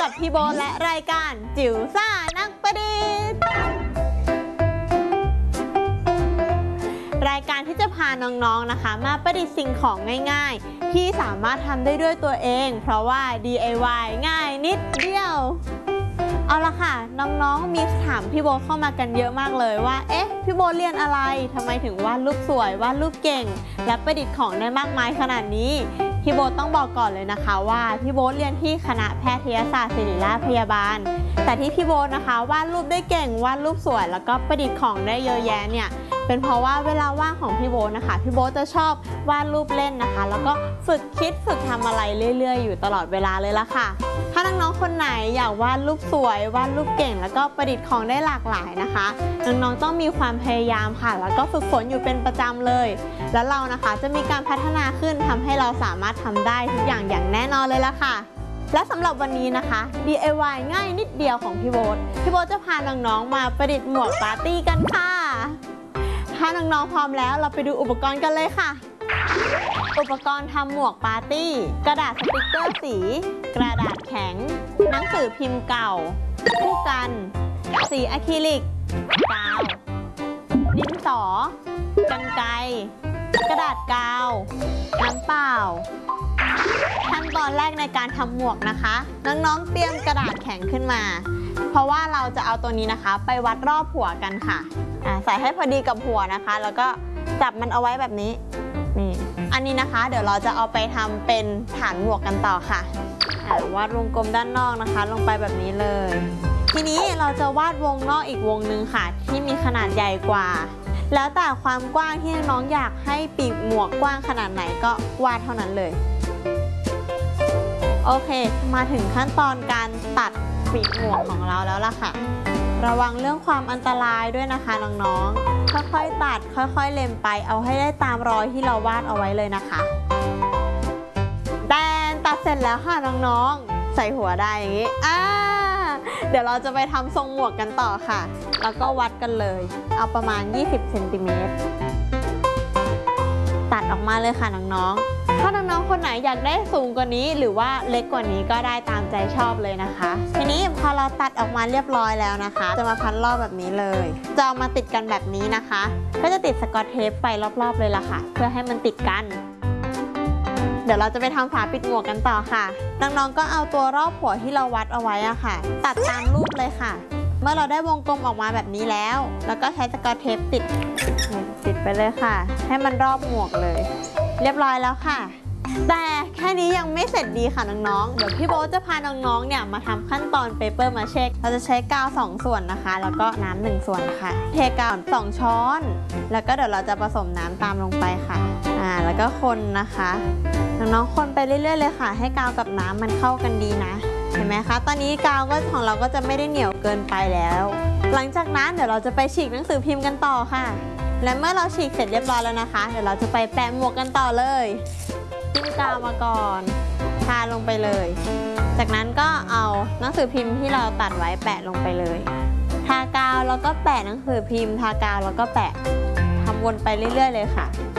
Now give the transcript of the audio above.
กับพี่โบและรายการจิ๋วซ่านักประดิษฐ์รายการที่จะพาน้องๆนะคะมาประดิษฐ์สิ่งของง่ายๆที่สามารถทำได้ด้วยตัวเองเพราะว่า DIY ง่ายนิดเดียวเอาละค่ะน้องๆมีถามพี่โบเข้ามากันเยอะมากเลยว่าพี่โบเรียนอะไรทำไมถึงวาดรูปสวยวาดรูปเก่งและประดิษฐ์ของได้มากมายขนาดนี้พี่โบต้องบอกก่อนเลยนะคะว่าพี่โบเรียนที่คณะแพทยศาสตร์ศิริราชพยาบาลแต่ที่พี่โบนะคะวาดรูปได้เก่งวาดรูปสวยแล้วก็ประดิษฐ์ของได้เยอะแยะเนี่ยเป็นเพราะว่าเวลาว่างของพี่โบนะคะพี่โบจะชอบวาดรูปเล่นนะคะแล้วก็ฝึกคิดฝึกทำอะไรเรื่อยๆอยู่ตลอดเวลาเลยละค่ะถ้าน้องๆคนไหนอยากวาดรูปสวยวาดรูปเก่งแล้วก็ประดิษฐ์ของได้หลากหลายนะคะน้องๆต้องมีความพยายามค่ะแล้วก็ฝึกฝนอยู่เป็นประจำเลยแล้วเรานะคะจะมีการพัฒนาขึ้นทำให้เราสามารถทำได้ทุกอย่างอย่างแน่นอนเลยละค่ะและสำหรับวันนี้นะคะ DIY ง่ายนิดเดียวของพี่โบจะพาน้องๆมาประดิษฐ์หมวกปาร์ตี้กันค่ะถ้าน้องๆพร้อมแล้วเราไปดูอุปกรณ์กันเลยค่ะอุปกรณ์ทำหมวกปาร์ตี้กระดาษสติกเกอร์สีกระดาษแข็งหนังสือพิมพ์เก่าคู่กันสีอะคริลิกกาวดินสอกรรไกรกระดาษกาวน้ำเปล่าขั้นตอนแรกในการทำหมวกนะคะน้องๆเตรียมกระดาษแข็งขึ้นมาเพราะว่าเราจะเอาตัวนี้นะคะไปวัดรอบหัวกันค่ะใส่ให้พอดีกับหัวนะคะแล้วก็จับมันเอาไว้แบบนี้นี่อันนี้นะคะเดี๋ยวเราจะเอาไปทำเป็นฐานหมวกกันต่อค่ะวาดวงกลมด้านนอกนะคะลงไปแบบนี้เลยทีนี้เราจะวาดวงนอกอีกวงนึงค่ะที่มีขนาดใหญ่กว่าแล้วแต่ความกว้างที่น้องอยากให้ปีกหมวกกว้างขนาดไหนก็วาดเท่านั้นเลยโอเคมาถึงขั้นตอนการตัดปีกหมวกของเราแล้วล่ะค่ะระวังเรื่องความอันตรายด้วยนะคะน้องๆค่อยๆตัดค่อยๆเล็มไปเอาให้ได้ตามรอยที่เราวาดเอาไว้เลยนะคะตัดเสร็จแล้วค่ะน้องๆใส่หัวได้อย่างนี้เดี๋ยวเราจะไปทำทรงหมวกกันต่อค่ะแล้วก็วัดกันเลยเอาประมาณ20 เซนติเมตรตัดออกมาเลยค่ะน้องๆถ้าน้องๆคนไหนอยากได้สูงกว่านี้หรือว่าเล็กกว่านี้ก็ได้ตามใจชอบเลยนะคะทีนี้พอเราตัดออกมาเรียบร้อยแล้วนะคะจะมาพันรอบแบบนี้เลยจะเอามาติดกันแบบนี้นะคะก็จะติดสกอตเทปไปรอบๆเลยล่ะค่ะเพื่อให้มันติดกันเดี๋ยวเราจะไปทำฝาปิดหมวกกันต่อค่ะน้องๆก็เอาตัวรอบหัวที่เราวัดเอาไว้อะค่ะตัดตามรูปเลยค่ะเมื่อเราได้วงกลมออกมาแบบนี้แล้วก็ใช้สกอตเทปติดไปเลยค่ะให้มันรอบหมวกเลยเรียบร้อยแล้วค่ะแต่แค่นี้ยังไม่เสร็จดีค่ะน้องๆเดี๋ยวพี่โบ๊ทจะพาน้องๆเนี่ยมาทำขั้นตอนเปเปอร์มาเช็คเราจะใช้กาว2 ส่วนนะคะแล้วก็น้ำ1 ส่วนค่ะเทกาว2 ช้อนแล้วก็เดี๋ยวเราจะผสมน้ำตามลงไปค่ะแล้วก็คนนะคะน้องๆคนไปเรื่อยๆเลยค่ะให้กาวกับน้ำมันเข้ากันดีนะเห็นไหมคะตอนนี้กาวของเราก็จะไม่ได้เหนียวเกินไปแล้วหลังจากนั้นเดี๋ยวเราจะไปฉีกหนังสือพิมพ์กันต่อค่ะและเมื่อเราฉีกเสร็จเรียบร้อยแล้วนะคะเดี๋ยวเราจะไปแปะหมวกกันต่อเลยจิ้มกาวมาก่อนทาลงไปเลยจากนั้นก็เอาหนังสือพิมพ์ที่เราตัดไว้แปะลงไปเลยทากาวแล้วก็แปะหนังสือพิมพ์ทากาวแล้วก็แปะทำวนไปเรื่อยๆเลยค่ะ